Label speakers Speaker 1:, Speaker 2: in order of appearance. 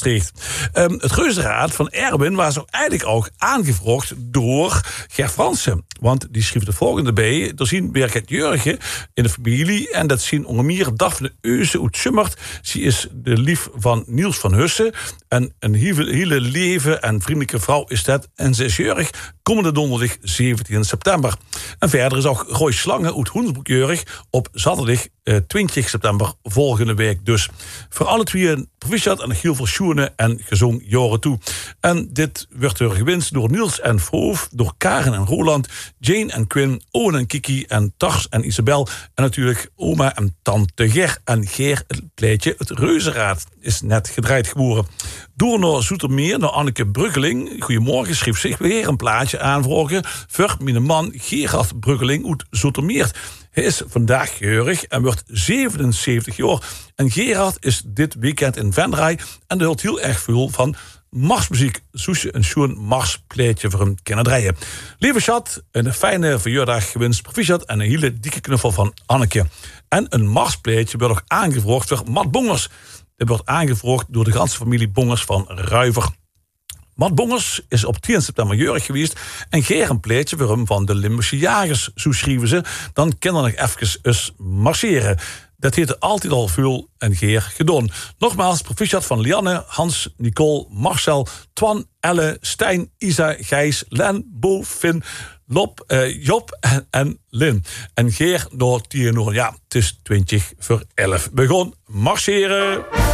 Speaker 1: Maastricht. Het reuzenraad van Erwin was ook eigenlijk ook aangevraagd door Ger Fransen. Want die schreef de volgende bij. Er zien Birgit Jurgen in de familie. En dat zien onder meer Daphne Euze uit Summert. Ze is de lief van Niels van Hussen. En een hele leven en vriendelijke vrouw is dat. En ze is jurig komende donderdag 17 september. En verder is ook Roy Slange uit Hoensbroek jurig op zaterdag 20 september volgende week. Dus voor alle twee een proficiat en heel veel schoenen en gezong jaren toe. En dit werd er gewinst door Niels en Vroof, door Karen en Roland, Jane en Quinn, Owen en Kiki en Tars en Isabel. En natuurlijk oma en tante Ger. En Ger, het pleitje, het reuzenraad, is net gedraaid geboren. Door naar Zoetermeer, naar Anneke Bruggeling. Goedemorgen, schreef zich weer een plaatje aanvragen voor mijn man Gerard Bruggeling uit Zoetermeer. Hij is vandaag geurig en wordt 77 jaar. En Gerard is dit weekend in Venray en dat houdt heel erg veel van marsmuziek. Zoesje een schoon marspleetje voor hem kunnen draaien. Lieve schat, een fijne verjaardag gewenst proficiat en een hele dikke knuffel van Anneke. En een marspleetje wordt ook aangevraagd door Matt Bongers. Dit wordt aangevraagd door de ganse familie Bongers van Ruiver. Matt Bongers is op 10 september jeurig geweest en Geer een pleetje voor hem van de Limburgse Jagers. Zo schrijven ze, dan kunnen we nog even eens marcheren. Dat heette altijd al veel en Geer gedaan. Nogmaals, proficiat van Lianne, Hans, Nicole, Marcel, Twan, Elle, Stijn, Isa, Gijs, Len, Bo, Finn, Job en Lin. En Geer door 10 uur, ja, het is 20 voor 11. We gaan marcheren.